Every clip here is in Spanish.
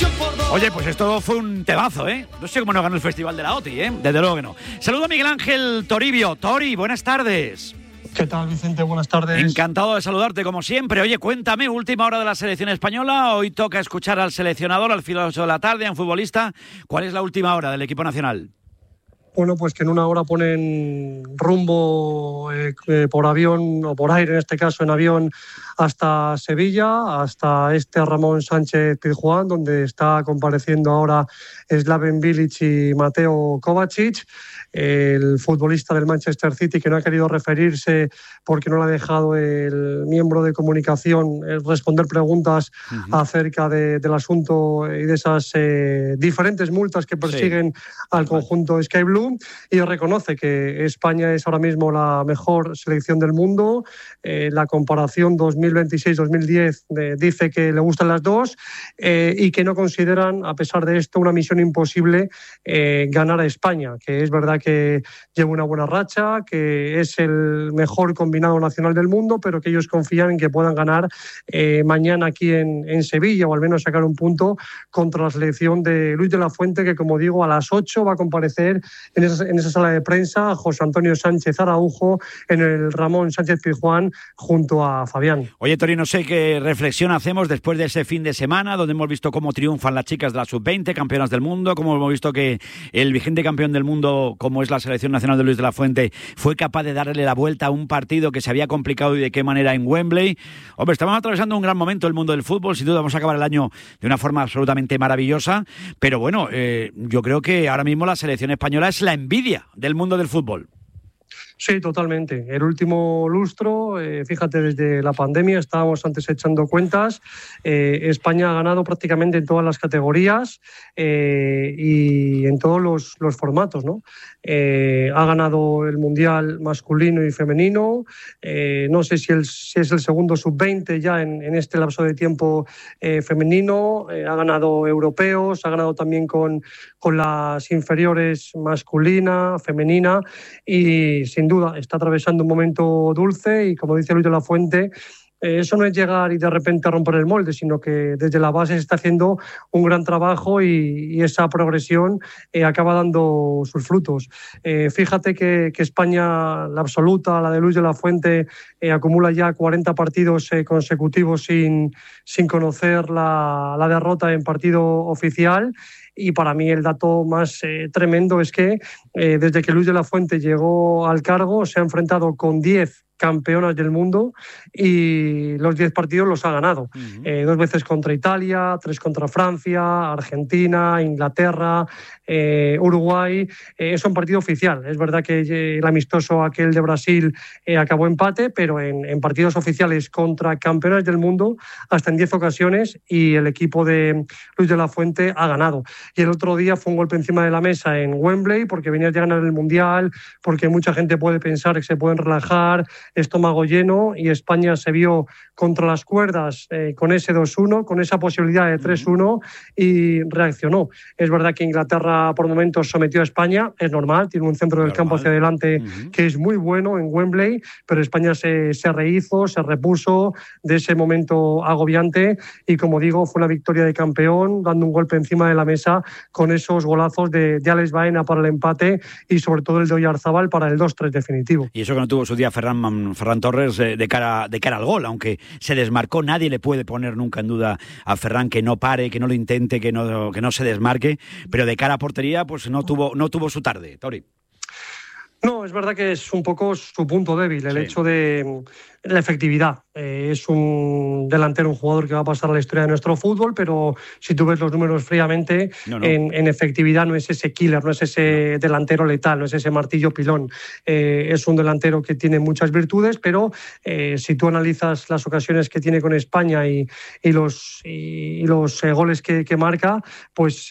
Oye, pues esto fue un temazo, ¿eh? No sé cómo no ganó el Festival de la OTI, ¿eh? Desde luego que no. Saludo a Miguel Ángel Toribio. Tori, buenas tardes. ¿Qué tal, Vicente? Buenas tardes. Encantado de saludarte, como siempre. Oye, cuéntame, última hora de la selección española. Hoy toca escuchar al seleccionador al filo de las 8 de la tarde, a un futbolista. ¿Cuál es la última hora del equipo nacional? Bueno, pues que en una hora ponen rumbo por avión, o por aire en este caso, en avión, hasta Sevilla, hasta Ramón Sánchez Pizjuán, donde está compareciendo ahora Slaven Bilic y Mateo Kovacic, el futbolista del Manchester City, que no ha querido referirse porque no le ha dejado el miembro de comunicación responder preguntas acerca del asunto y de esas diferentes multas que persiguen al conjunto Sky Blue, y reconoce que España es ahora mismo la mejor selección del mundo. La comparación 2026-2010 dice que le gustan las dos, y que no consideran, a pesar de esto, una misión imposible ganar a España, que es verdad que lleva una buena racha, que es el mejor combinado nacional del mundo, pero que ellos confían en que puedan ganar mañana aquí en Sevilla, o al menos sacar un punto contra la selección de Luis de la Fuente, que, como digo, a las 8 va a comparecer en esa sala de prensa José Antonio Sánchez Araujo, en el Ramón Sánchez Pizjuán, junto a Fabián. Oye, Tori, no sé qué reflexión hacemos después de ese fin de semana, donde hemos visto cómo triunfan las chicas de la Sub-20, campeonas del mundo, como hemos visto que el vigente campeón del mundo, como es la selección nacional de Luis de la Fuente, fue capaz de darle la vuelta a un partido que se había complicado, y de qué manera, en Wembley. Hombre, estamos atravesando un gran momento el mundo del fútbol, sin duda vamos a acabar el año de una forma absolutamente maravillosa, pero bueno, yo creo que ahora mismo la selección española es la envidia del mundo del fútbol. Sí, totalmente. El último lustro, fíjate, desde la pandemia, estábamos antes echando cuentas, España ha ganado prácticamente en todas las categorías y en todos los formatos, ¿no? Ha ganado el Mundial masculino y femenino, no sé si es el segundo Sub-20 ya en este lapso de tiempo femenino, ha ganado europeos, ha ganado también con las inferiores masculina, femenina, y sin duda está atravesando un momento dulce, y como dice Luis de la Fuente, eso no es llegar y de repente romper el molde, sino que desde la base se está haciendo un gran trabajo, y esa progresión acaba dando sus frutos. Fíjate que España, la absoluta, la de Luis de la Fuente, acumula ya 40 partidos consecutivos sin conocer la derrota en partido oficial. Y para mí el dato más tremendo es que desde que Luis de la Fuente llegó al cargo se ha enfrentado con 10 campeonas del mundo, y los 10 partidos los ha ganado. 2 veces contra Italia, 3 contra Francia, Argentina, Inglaterra, Uruguay. Es un partido oficial. Es verdad que el amistoso aquel de Brasil acabó empate, pero en partidos oficiales contra campeonas del mundo hasta en 10 ocasiones, y el equipo de Luis de la Fuente ha ganado. Y el otro día fue un golpe encima de la mesa en Wembley, porque venías de ganar el Mundial, porque mucha gente puede pensar que se pueden relajar, estómago lleno, y España se vio contra las cuerdas con ese 2-1, con esa posibilidad de 3-1, y reaccionó. Es verdad que Inglaterra por momentos sometió a España, es normal, tiene un centro del campo hacia adelante que es muy bueno en Wembley, pero España se rehizo, se repuso de ese momento agobiante, y como digo, fue una victoria de campeón, dando un golpe encima de la mesa con esos golazos de Alex Baena para el empate, y sobre todo el de Oyarzábal para el 2-3 definitivo. Y eso que no tuvo su día Ferran Torres de cara al gol, aunque se desmarcó. Nadie le puede poner nunca en duda a Ferran que no pare, que no lo intente, que no se desmarque, pero de cara a portería pues no tuvo su tarde, Tori. No, es verdad que es un poco su punto débil, el hecho de la efectividad. Es un delantero, un jugador que va a pasar a la historia de nuestro fútbol, pero si tú ves los números fríamente, en efectividad no es ese killer, no es ese delantero letal, no es ese martillo pilón. Es un delantero que tiene muchas virtudes, pero si tú analizas las ocasiones que tiene con España y los goles que marca, pues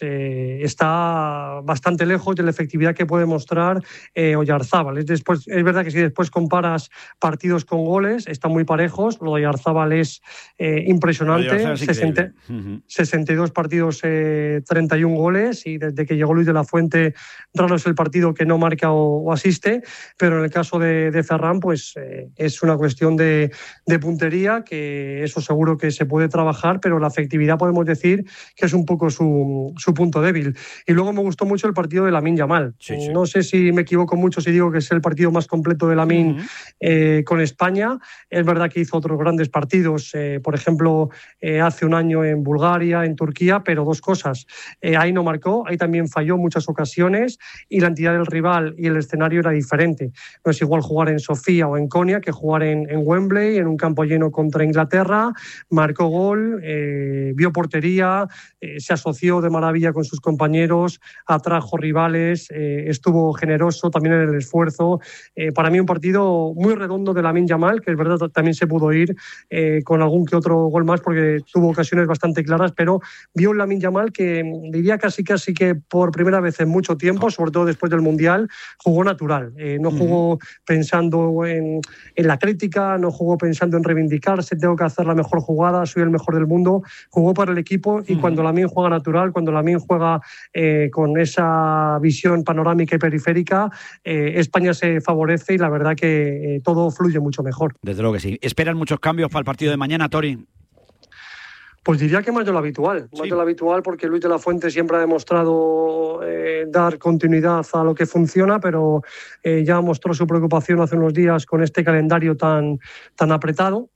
está bastante lejos de la efectividad que puede mostrar Oyarzábal. Es verdad que si después comparas partidos con goles, están muy parejos, partidos. Lo de Oyarzábal es impresionante. 62 partidos, 31 goles, y desde que llegó Luis de la Fuente raro es el partido que no marca o asiste, pero en el caso de Ferran pues es una cuestión de puntería, que eso seguro que se puede trabajar, pero la efectividad podemos decir que es un poco su punto débil. Y luego me gustó mucho el partido de Lamine Yamal. Sí. No sé si me equivoco mucho si digo que es el partido más completo de Lamine con España. Es verdad que hizo otros grandes partidos, por ejemplo, hace un año en Bulgaria, en Turquía, pero dos cosas. Ahí no marcó, ahí también falló muchas ocasiones, y la entidad del rival y el escenario era diferente. No es igual jugar en Sofía o en Konya que jugar en Wembley, en un campo lleno contra Inglaterra. Marcó gol, vio portería, se asoció de maravilla con sus compañeros, atrajo rivales, estuvo generoso también en el esfuerzo. Para mí un partido muy redondo de Lamine Yamal, que es verdad también se pudo ir con algún que otro gol más porque tuvo ocasiones bastante claras, pero vio un Lamine Yamal que diría casi que por primera vez en mucho tiempo, sobre todo después del Mundial, jugó natural. No jugó pensando en la crítica, no jugó pensando en reivindicarse, tengo que hacer la mejor jugada, soy el mejor del mundo. Jugó para el equipo, y cuando Lamine juega natural, cuando Lamine juega con esa visión panorámica y periférica, España se favorece, y la verdad que todo fluye mucho mejor. Desde luego que sí. ¿Esperan muchos cambios para el partido de mañana, Tori? Pues diría que más de lo habitual, porque Luis de la Fuente siempre ha demostrado dar continuidad a lo que funciona, pero ya mostró su preocupación hace unos días con este calendario tan apretado.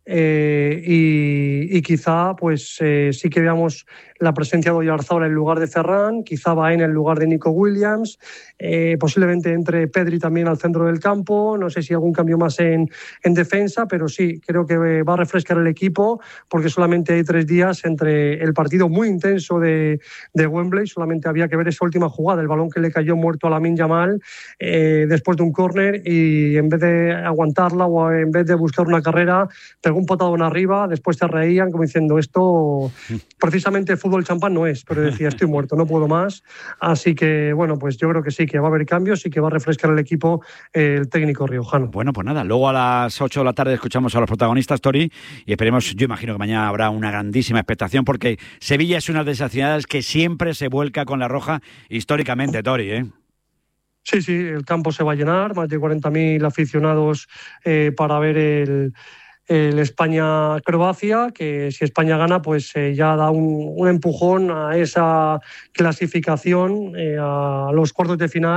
Y quizá pues sí que veamos la presencia de Oyarzábal en lugar de Ferran, quizá Baena en lugar de Nico Williams, posiblemente entre Pedri también al centro del campo, no sé si algún cambio más en defensa, pero sí, creo que va a refrescar el equipo, porque solamente hay 3 días entre el partido muy intenso de Wembley. Solamente había que ver esa última jugada, el balón que le cayó muerto a Lamine Yamal después de un córner, y en vez de aguantarla o en vez de buscar una carrera, pegó un patadón arriba, después se reían como diciendo, esto precisamente fútbol champán no es, pero decía, estoy muerto, no puedo más. Así que bueno, pues yo creo que sí, que va a haber cambios y que va a refrescar el equipo el técnico riojano. Bueno, pues nada, luego a las 8 de la tarde escuchamos a los protagonistas, Tori, y esperemos, yo imagino que mañana habrá una grandísima expectación, porque Sevilla es una de esas ciudades que siempre se vuelca con la roja históricamente, Tori, ¿eh? Sí, el campo se va a llenar, más de 40.000 aficionados para ver el España-Croacia, que si España gana pues ya da un empujón a esa clasificación a los cuartos de final.